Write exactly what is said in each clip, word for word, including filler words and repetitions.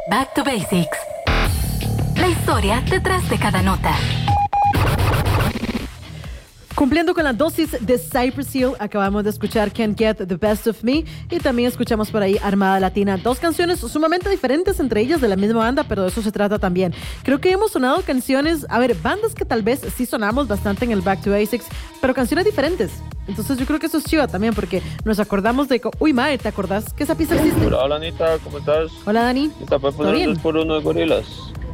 Back to Basics. La historia detrás de cada nota. Cumpliendo con la dosis de Cypress Hill, acabamos de escuchar Can't Get the Best of Me y también escuchamos por ahí Armada Latina. Dos canciones sumamente diferentes entre ellas de la misma banda, pero de eso se trata también. Creo que hemos sonado canciones, a ver, bandas que tal vez sí sonamos bastante en el Back to Basics, pero canciones diferentes. Entonces yo creo que eso es chiva también porque nos acordamos de... Uy, madre, ¿te acordás que esa pista existe? Hola, Anita, ¿cómo estás? Hola, Dani. Está para poner un dos por uno de Gorilas.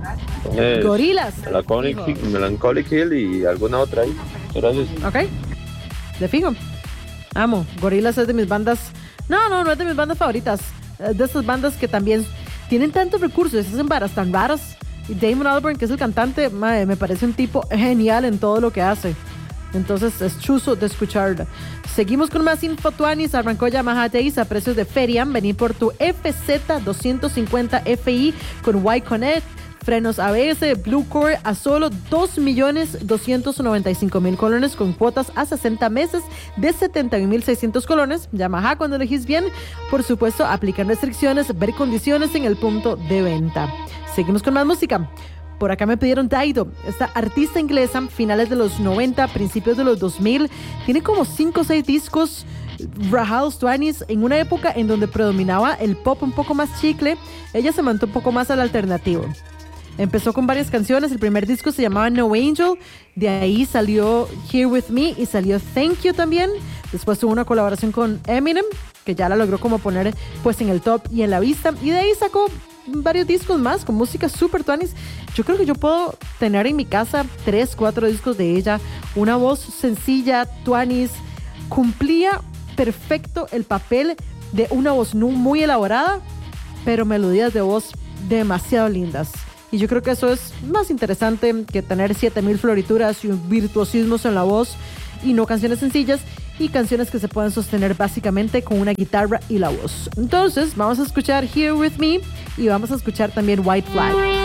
Gorilas. Melancholic, Melancholic Hill y alguna otra ahí. Gracias. Ok. De fijo. Amo. Gorilas es de mis bandas... No, no, no es de mis bandas favoritas. De esas bandas que también tienen tantos recursos, hacen varas tan raras. Y Damon Albarn, que es el cantante, madre, me parece un tipo genial en todo lo que hace. Entonces es chuzo de escucharla. Seguimos con más info. Tuanis arrancó Yamaha Days a precios de feria. Vení por tu F Z doscientos cincuenta F I con Y-Connect, frenos A B S, Blue Core a solo dos millones doscientos noventa y cinco mil colones con cuotas a sesenta meses de setenta y un mil seiscientos colones. Yamaha, cuando elegís bien, por supuesto, aplican restricciones, ver condiciones en el punto de venta. Seguimos con más música. Por acá me pidieron Dido, esta artista inglesa, finales de los noventa, principios de los dos mil, tiene como cinco o seis discos rajados tuanis en una época en donde predominaba el pop un poco más chicle. Ella se mantuvo un poco más al alternativo. Empezó con varias canciones, el primer disco se llamaba No Angel, de ahí salió Here With Me y salió Thank You también. Después tuvo una colaboración con Eminem, que ya la logró como poner pues en el top y en la vista, y de ahí sacó varios discos más con música super tuanis. Yo creo que yo puedo tener en mi casa tres, cuatro discos de ella. Una voz sencilla, tuanis, cumplía perfecto el papel de una voz no muy elaborada, pero melodías de voz demasiado lindas. Y yo creo que eso es más interesante que tener siete mil florituras y un virtuosismo en la voz y no canciones sencillas y canciones que se pueden sostener básicamente con una guitarra y la voz. Entonces, vamos a escuchar Here With Me y vamos a escuchar también White Flag.